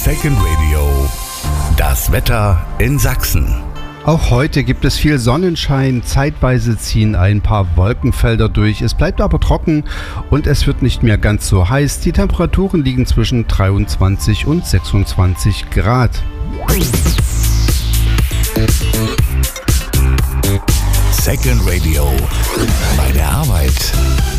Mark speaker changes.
Speaker 1: Second Radio, das Wetter in Sachsen.
Speaker 2: Auch heute gibt es viel Sonnenschein, zeitweise ziehen ein paar Wolkenfelder durch, es bleibt aber trocken und es wird nicht mehr ganz so heiß. Die Temperaturen liegen zwischen 23 und 26 Grad.
Speaker 1: Second Radio, bei der Arbeit.